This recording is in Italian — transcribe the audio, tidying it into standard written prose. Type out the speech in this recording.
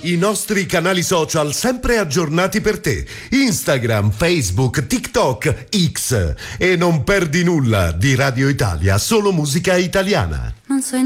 i nostri canali social sempre aggiornati per te. Instagram, Facebook, TikTok, X. E non perdi nulla di Radio Italia, solo musica italiana. Non so